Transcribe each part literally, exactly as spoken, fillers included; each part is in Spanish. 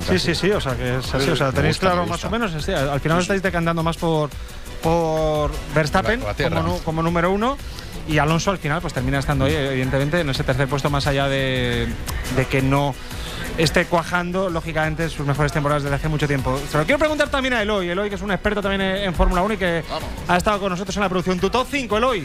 casi. Sí, sí, sí, o sea, que es así, o sea, tenéis gusta, claro me más gusta. o menos, es, al final Sí, estáis decantando más por, por Verstappen La- la tierra. como, nu- como número uno. Y Alonso al final pues termina estando ahí, evidentemente, en ese tercer puesto, más allá de, de que no esté cuajando, lógicamente, sus mejores temporadas desde hace mucho tiempo. Se lo quiero preguntar también a Eloy, Eloy que es un experto también en, en Fórmula uno y que Vamos. ha estado con nosotros en la producción. Tu top cinco, Eloy.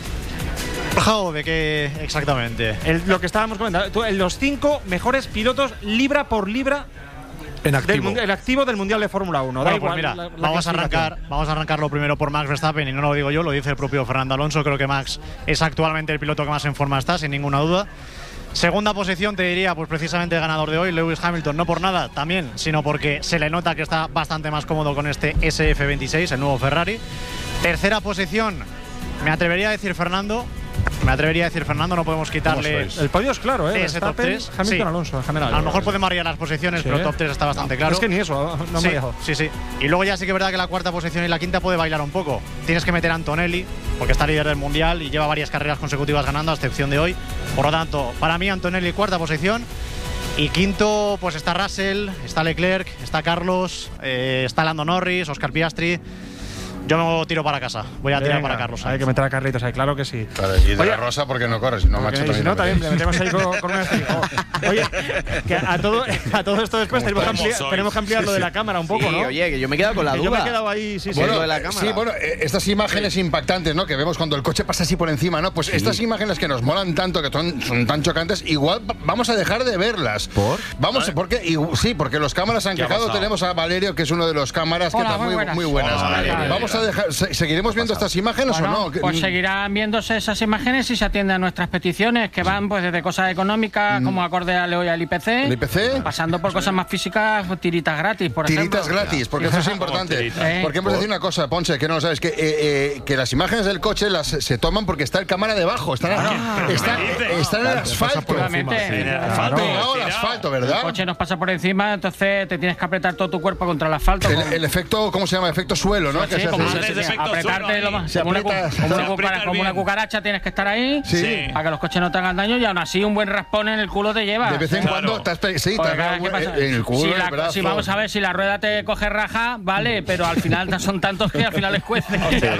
Bajado de qué exactamente. El- lo que estábamos comentando, tú, en los cinco mejores pilotos libra por libra En del activo. mundial, el activo del Mundial de Fórmula uno. Da Bueno, pues igual mira, la- la vamos a clasificación. arrancar, vamos a arrancarlo primero por Max Verstappen, y no lo digo yo, lo dice el propio Fernando Alonso. Creo que Max es actualmente el piloto que más en forma está, sin ninguna duda. Segunda posición, te diría, pues precisamente el ganador de hoy, Lewis Hamilton, no por nada también, sino porque se le nota que está bastante más cómodo con este S F veintiséis, el nuevo Ferrari. Tercera posición, me atrevería a decir Fernando, me atrevería a decir Fernando, no podemos quitarle sois? El podio es claro, ¿eh? de ese top Verstappen, tres. Hamilton, Sí. Alonso, en general. A lo mejor podemos variar las posiciones, Sí. pero el top tres está bastante claro. Es que ni eso, no sí, me dejo. sí, sí. Y luego ya sí que es verdad que la cuarta posición y la quinta puede bailar un poco. Tienes que meter a Antonelli, porque está líder del Mundial y lleva varias carreras consecutivas ganando, a excepción de hoy. Por lo tanto, para mí Antonelli cuarta posición. Y quinto, pues está Russell, está Leclerc, está Carlos, eh, está Lando Norris, Oscar Piastri. Yo me tiro para casa. Voy a tirar Venga, para Carlos hay Sainz. que meter a Carlitos ahí, claro que sí. Claro, y de Oye, la Rosa porque no corre, si no, Porque macho, si no, también le metemos ahí con, con una estrijo. Oye, que a todo, a todo esto después tenemos que, ampliar, sois? tenemos que ampliar lo de la cámara un poco, Sí, ¿no? oye, que yo me he quedado con la Que duda. yo me he quedado ahí, sí, sí. Bueno, Bueno, de la cámara. sí, bueno, eh, estas imágenes impactantes, ¿no? Que vemos cuando el coche pasa así por encima, ¿no? Pues estas imágenes que nos molan tanto, que son, son tan chocantes, igual va- vamos a dejar de verlas. ¿Por? Vamos, porque igu- sí, porque los cámaras han ¿Qué ha quejado. pasado? Tenemos a Valerio, que es uno de los cámaras que Hola, está muy muy, buenas. muy buenas. Hola, Valerio. Vamos a dejar, se- ¿seguiremos viendo estas imágenes Bueno, o no? Que- pues seguirán viéndose esas imágenes si se atienden a nuestras peticiones, que van pues desde cosas económicas, como acorde a hoy al I P C, ¿El I P C? pasando por cosas más físicas, tiritas gratis, por Tiritas ejemplo. gratis, porque eso es importante. tiritas. Eh. Porque hemos de decir una cosa, Ponce, que no lo sabes, que, eh, eh, que las imágenes del coche las se toman porque está el cámara debajo, están, están, están en el asfalto. Efectivamente. Sí, en el Claro. asfalto. Pegado al Tirado. asfalto, El ¿verdad? coche nos pasa por encima, entonces te tienes que apretar todo tu cuerpo contra el asfalto. El, con- el efecto, ¿cómo se llama? Efecto suelo, ¿no? Sí, Que se como, hace- haces sí, sí, efecto apretarte suelo lo ahí. más. Se Como una, cu- aprieta- como una se cucara- aprieta como una bien. cucaracha tienes que estar ahí Sí. para que los coches no te hagan daño y aún así un buen raspón en el culo te lleva. De vez en Claro. cuando te has pe- sí, te Porque has cada dado vez que pasa- en el culo, si, en la- el brazo. si vamos a ver si la rueda te coge raja, vale, pero al final son tantos que al final les cuece.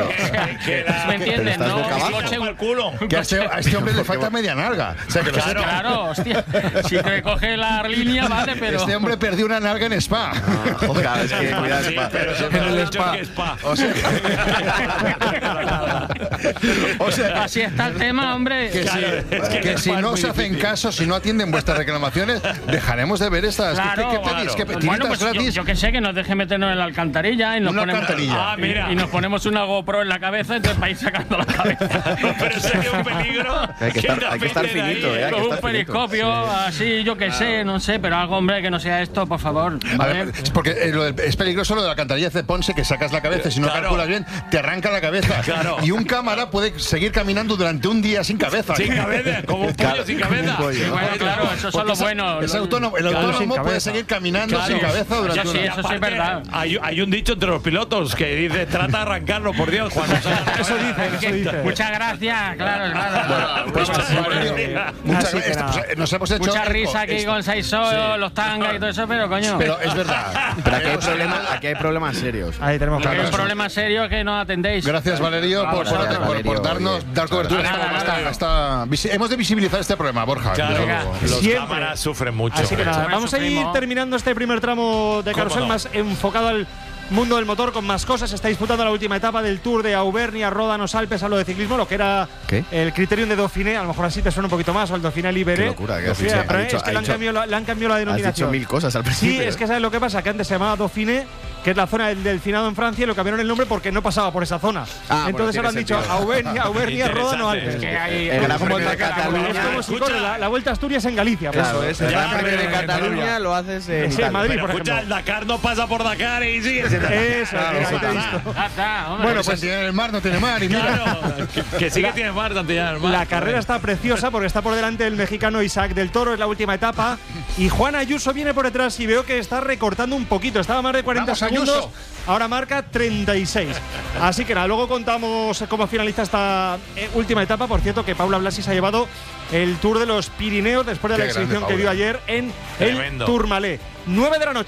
¿Me entiendes? estás No, boca un abajo. coche- Al culo. Que a este, a este hombre le falta media nalga. O sea, que lo Claro. sepa. Claro, hostia. Si te coge la línea, vale, pero. Este hombre perdió una nalga en Spa. Claro, es que cuidado, Sí, Spa. pero En el el spa. spa. O sea, o sea, Así está el tema, hombre. que, Claro, si, es que que el si spa es no muy se hacen difícil. caso, si no atienden vuestras reclamaciones, dejaremos de ver estas. ¿Qué- Claro, ¿Qué, qué pedís? claro. ¿Qué Pues tiritas bueno, pues yo, gratis? yo que sé, que nos deje meternos en la alcantarilla y nos Una ponemos. alcantarilla. Ah, mira. Y, y nos ponemos una GoPro en la cabeza, entonces para ir sacando la cabeza. Pero sería un peligro. Hay que estar- te hay que estar afeiten ahí, finito, ¿eh? Hay que Con un estar finito. periscopio, así, yo que sé, no sé, pero algo, hombre, que no sea esto, por favor. A ¿vale? ver, es porque eh, lo del- es peligroso lo de la alcantarilla de Ponce, que sacas la cabeza y si no Claro. calculas bien, te arranca la cabeza. Claro. Y un cámara puede seguir caminando durante un día sin cabeza. Sin cabeza, como un pollo sin cabeza. Sí, bueno, claro, esos son Porque los es- buenos. es los- autónomo, el Claro, autónomo sin puede cabeza. seguir caminando Claro. sin cabeza durante Eso una sí, eso sí es Aparte, verdad. Hay, hay un dicho entre los pilotos que dice: trata de arrancarlo, por Dios, Juan. Eso dice, eso dice. Muchas gracias, claro, claro. Pues, Valerio, muchas Así que gracias. nada. Pues, eh, nos hemos hecho Mucha eco. risa aquí Esto- con Saisó, los tangas y todo eso, pero coño. Pero es verdad. Pero aquí hay, problema, aquí hay problemas serios. Ahí tenemos Hay claro. un problema serio que no atendéis. Gracias, Valerio, por, por- Gracias, por- Valerio, por darnos oye. dar cobertura. Nada, Hasta- nada. hasta- hasta- visi- hemos de visibilizar este problema, Borja. Claro, Venga. los Siempre. cámaras sufren mucho. Así que nada, Siempre vamos a ir sufrimos. terminando este primer tramo de ¿Cómo carrusel no? más enfocado al mundo del motor con más cosas. Se está disputando la última etapa del Tour de Auvernia, Ródanos, Alpes, hablo de ciclismo, lo que era ¿Qué? el criterium de Dauphiné. A lo mejor así te suena un poquito más, o el Dauphiné Libéré. Qué locura, que has Dauphiné, dicho- pero has dicho- es que has le han, dicho- cambiado la, le han cambiado la Has denominación. dicho mil cosas al Sí, principio. es que ¿sabes lo que pasa? Que antes se llamaba Dauphiné, que es la zona del delfinado en Francia, y lo cambiaron el nombre porque no pasaba por esa zona. Ah, bueno, Entonces tiene ahora han dicho sentido. Auvernia, Auvernia, Ródanos, Interesante. Alpes. Es que hay- El Gran como Premio de el- Cataluña. Es como si Escucha. corre la, la Vuelta a Asturias en Galicia. pues. Claro, es el Ya, Gran Premio de pero- Cataluña lo haces en Sí, en Italia. Madrid, Pero por escucha, ejemplo. el Dakar no pasa por Dakar y sigue siendo Eso, Claro, ahí te he claro. visto. Ya está, hombre. Bueno, pues tiene el mar, no tiene mar. Y mira, Claro, que, que sí que tiene mar, Santillán, hermano. La carrera está preciosa porque está por delante el mexicano Isaac del Toro, es la última etapa. Y Juan Ayuso viene por detrás y veo que está recortando un poquito. Estaba a más de cuarenta Vamos, segundos, Ayuso. ahora marca treinta y seis. Así que nada, luego contamos cómo finaliza esta eh, última etapa. Por cierto, que Paula Blasi se ha llevado el Tour de los Pirineos después de Qué la grande, exhibición que Paula. dio ayer en Tremendo. el Tourmalet. nueve de la noche.